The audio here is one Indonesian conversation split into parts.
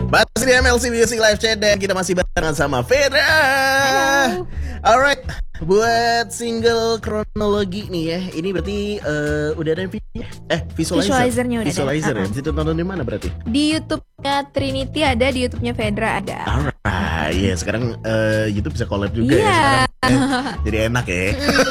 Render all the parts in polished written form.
Masih di MLC Music Live Chat dan kita masih barengan sama Fedra. Halo. Alright, buat single kronologi nih ya, ini berarti udah ada Visualizernya udah ada. Visualizer ya, bisa tonton di mana berarti? Di YouTube-nya Trinity ada, di YouTube-nya Fedra ada. Alright, ya sekarang YouTube bisa collab juga ya Iya. sekarang. Jadi enak ya.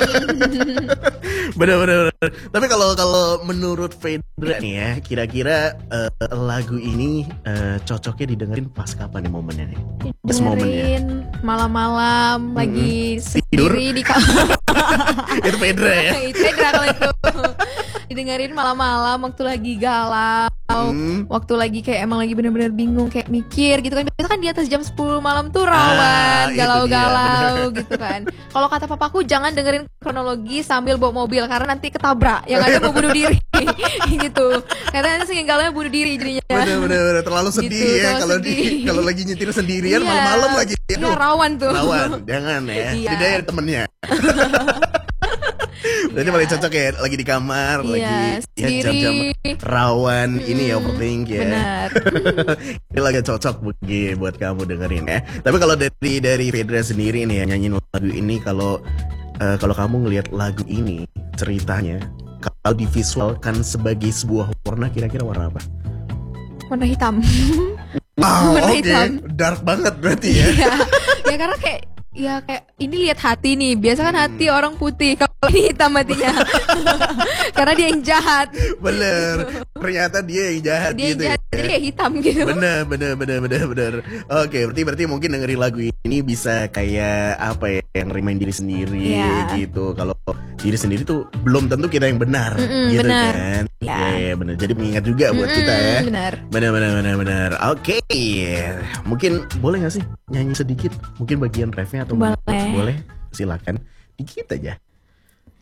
Bener. Tapi kalau menurut Fedra nih ya, kira-kira lagu ini cocoknya didengerin pas kapan nih momennya nih? Pas momennya. Dengerin malam-malam lagi Tidur? sendiri di kamar. Itu Fedra ya. Itu Fedra kalau itu. Didengerin malam-malam waktu lagi galau, waktu lagi kayak emang lagi bener-bener bingung, kayak mikir gitu kan. Biasa kan di atas jam 10 malam tuh rawan, itu galau-galau dia, gitu kan. Kalau kata papaku jangan dengerin kronologi sambil bawa mobil karena nanti ketabrak, yang ada mau bunuh diri gitu. Karena nanti saking galaunya bunuh diri jadinya. Bener terlalu sedih Gitu, ya terlalu kalau sedih. kalau lagi nyetir sendirian Iya. malam-malam lagi. Iya, Aduh, rawan tuh. Rawan, jangan ya. Iya. Tidak ada temennya. Berarti paling cocok ya lagi di kamar, Iya, lagi ya sendiri. jam-jam rawan ini ya overthink ya. Benar. Ini lagi cocok buat kamu dengerin ya. Tapi kalau dari Fedra sendiri nih ya, nyanyiin lagu ini, kalau kamu ngelihat lagu ini ceritanya, kalau divisualkan sebagai sebuah warna, kira-kira warna apa? Warna hitam. Wow, Warna oke, hitam. dark banget berarti ya. Iya. Ya karena kayak ini lihat hati nih. Biasa kan hati orang putih, kalau ini hitam hatinya. Karena dia yang jahat. Bener, ternyata dia yang jahat Dia yang gitu jahat, ya. jadi kayak hitam gitu. Bener. Oke, berarti mungkin dengerin lagu ini bisa kayak apa ya, yang remind diri sendiri Iya. gitu. Kalau diri sendiri tuh belum tentu kita yang benar, gitu benar. kan. Ya. Iya, bener. Jadi mengingat juga buat kita ya. Benar. Bener. Oke, mungkin boleh nggak sih nyanyi sedikit? Mungkin bagian refnya atau Boleh. boleh? Silakan, dikit aja.